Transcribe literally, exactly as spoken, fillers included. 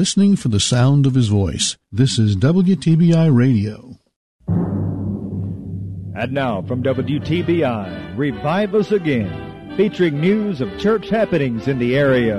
listening for the sound of His voice. This is W T B I Radio. And now from W T B I, Revive Us Again, featuring news of church happenings in the area.